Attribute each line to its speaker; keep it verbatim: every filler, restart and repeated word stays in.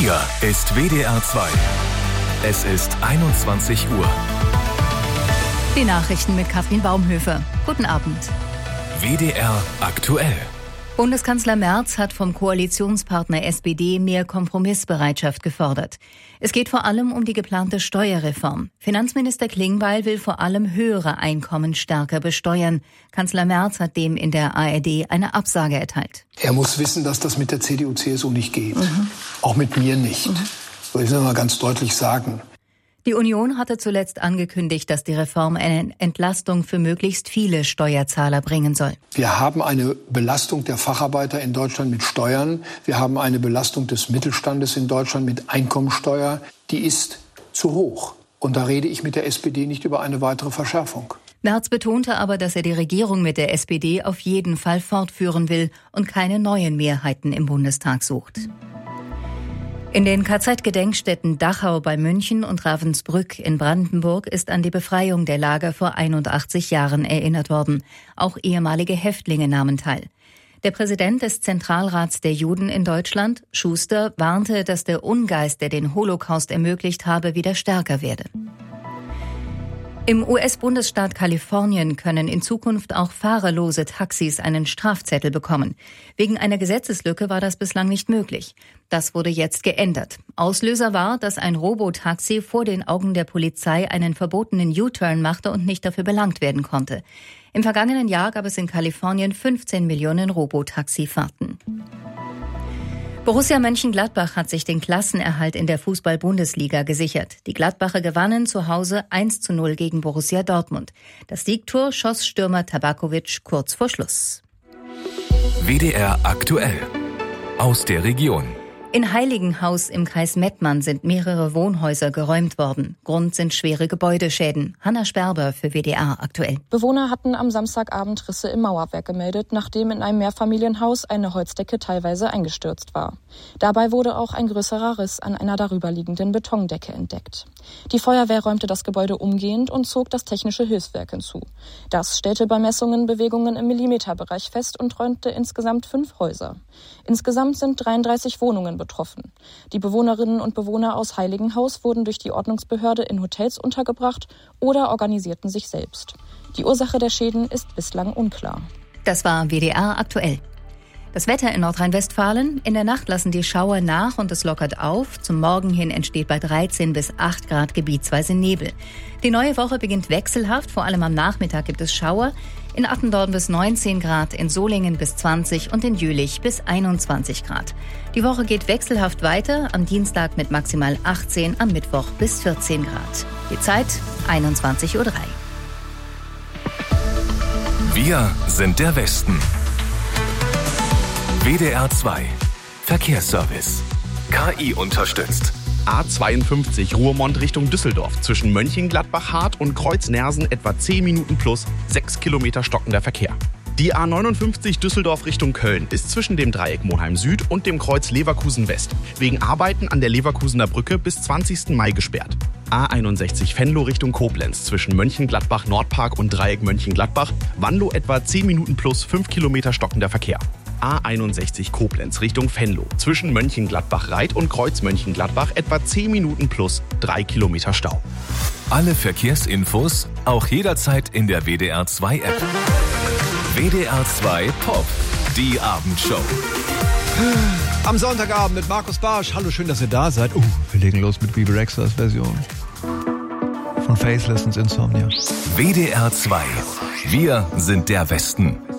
Speaker 1: Hier ist W D R zwei. Es ist einundzwanzig Uhr.
Speaker 2: Die Nachrichten mit Kathrin Baumhöfer. Guten Abend.
Speaker 1: W D R aktuell.
Speaker 2: Bundeskanzler Merz hat vom Koalitionspartner S P D mehr Kompromissbereitschaft gefordert. Es geht vor allem um die geplante Steuerreform. Finanzminister Klingbeil will vor allem höhere Einkommen stärker besteuern. Kanzler Merz hat dem in der A R D eine Absage erteilt.
Speaker 3: Er muss wissen, dass das mit der C D U C S U nicht geht. Mhm. Auch mit mir nicht. Mhm. Das will ich mal ganz deutlich sagen.
Speaker 2: Die Union hatte zuletzt angekündigt, dass die Reform eine Entlastung für möglichst viele Steuerzahler bringen soll.
Speaker 3: Wir haben eine Belastung der Facharbeiter in Deutschland mit Steuern. Wir haben eine Belastung des Mittelstandes in Deutschland mit Einkommensteuer. Die ist zu hoch. Und da rede ich mit der S P D nicht über eine weitere Verschärfung.
Speaker 2: Merz betonte aber, dass er die Regierung mit der S P D auf jeden Fall fortführen will und keine neuen Mehrheiten im Bundestag sucht. In den K Z-Gedenkstätten Dachau bei München und Ravensbrück in Brandenburg ist an die Befreiung der Lager vor einundachtzig Jahren erinnert worden. Auch ehemalige Häftlinge nahmen teil. Der Präsident des Zentralrats der Juden in Deutschland, Schuster, warnte, dass der Ungeist, der den Holocaust ermöglicht habe, wieder stärker werde. Im U S-Bundesstaat Kalifornien können in Zukunft auch fahrerlose Taxis einen Strafzettel bekommen. Wegen einer Gesetzeslücke war das bislang nicht möglich. Das wurde jetzt geändert. Auslöser war, dass ein Robotaxi vor den Augen der Polizei einen verbotenen U-Turn machte und nicht dafür belangt werden konnte. Im vergangenen Jahr gab es in Kalifornien fünfzehn Millionen Robotaxifahrten. Borussia Mönchengladbach hat sich den Klassenerhalt in der Fußball-Bundesliga gesichert. Die Gladbacher gewannen zu Hause eins zu null gegen Borussia Dortmund. Das Siegtor schoss Stürmer Tabakovic kurz vor Schluss.
Speaker 1: W D R aktuell. Aus der Region.
Speaker 2: In Heiligenhaus im Kreis Mettmann sind mehrere Wohnhäuser geräumt worden. Grund sind schwere Gebäudeschäden. Hanna Sperber für W D R aktuell.
Speaker 4: Bewohner hatten am Samstagabend Risse im Mauerwerk gemeldet, nachdem in einem Mehrfamilienhaus eine Holzdecke teilweise eingestürzt war. Dabei wurde auch ein größerer Riss an einer darüberliegenden Betondecke entdeckt. Die Feuerwehr räumte das Gebäude umgehend und zog das technische Hilfswerk hinzu. Das stellte bei Messungen Bewegungen im Millimeterbereich fest und räumte insgesamt fünf Häuser. Insgesamt sind dreiunddreißig Wohnungen betroffen. Die Bewohnerinnen und Bewohner aus Heiligenhaus wurden durch die Ordnungsbehörde in Hotels untergebracht oder organisierten sich selbst. Die Ursache der Schäden ist bislang unklar.
Speaker 2: Das war W D R aktuell. Das Wetter in Nordrhein-Westfalen. In der Nacht lassen die Schauer nach und es lockert auf. Zum Morgen hin entsteht bei dreizehn bis acht Grad gebietsweise Nebel. Die neue Woche beginnt wechselhaft. Vor allem am Nachmittag gibt es Schauer. In Attendorn bis neunzehn Grad, in Solingen bis zwanzig und in Jülich bis einundzwanzig Grad. Die Woche geht wechselhaft weiter. Am Dienstag mit maximal achtzehn, am Mittwoch bis vierzehn Grad. Die Zeit einundzwanzig Uhr drei.
Speaker 1: Wir sind der Westen. W D R zwei. Verkehrsservice. K I unterstützt.
Speaker 5: A zweiundfünfzig Ruhrmond Richtung Düsseldorf. Zwischen Mönchengladbach-Hart und Kreuz-Nersen etwa zehn Minuten plus sechs Kilometer stockender Verkehr. Die A neunundfünfzig Düsseldorf Richtung Köln ist zwischen dem Dreieck Monheim Süd und dem Kreuz Leverkusen West wegen Arbeiten an der Leverkusener Brücke bis zwanzigsten Mai gesperrt. A einundsechzig Venlo Richtung Koblenz zwischen Mönchengladbach Nordpark und Dreieck Mönchengladbach. Wanlo etwa zehn Minuten plus fünf Kilometer stockender Verkehr. A einundsechzig Koblenz Richtung Venlo. Zwischen Mönchengladbach-Reit und Kreuz Mönchengladbach etwa zehn Minuten plus drei Kilometer Stau.
Speaker 1: Alle Verkehrsinfos auch jederzeit in der W D R zwei App. W D R zwei Pop, die Abendshow.
Speaker 6: Am Sonntagabend mit Markus Barsch. Hallo, schön, dass ihr da seid. Uh, wir legen los mit Bebe Rexhas Version von Faceless und Insomnia.
Speaker 1: W D R zwei. Wir sind der Westen.